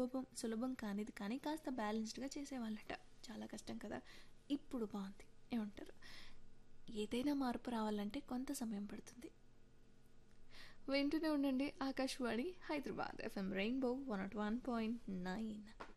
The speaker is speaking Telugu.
సులభం కానిది, కానీ కాస్త బ్యాలెన్స్డ్గా చేసేవాళ్ళట. చాలా కష్టం కదా. ఇప్పుడు బాగుంది. ఏమంటారు? ఏదైనా మార్పు రావాలంటే కొంత సమయం పడుతుంది. వింటూనే ఉండండి ఆకాశవాణి హైదరాబాద్ FM రెయిన్బో 101.9.